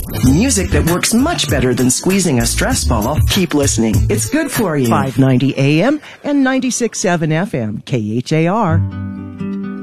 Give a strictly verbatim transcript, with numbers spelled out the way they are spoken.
Music that works much better than squeezing a stress ball. Keep listening. It's good for you. five ninety A M and ninety-six point seven F M, K H A R.